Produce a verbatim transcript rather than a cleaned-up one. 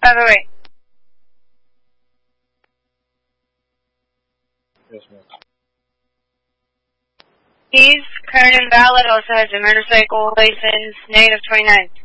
five oh eight. Yes, ma'am. He's current and valid, also has a motorcycle license, negative twenty-nine.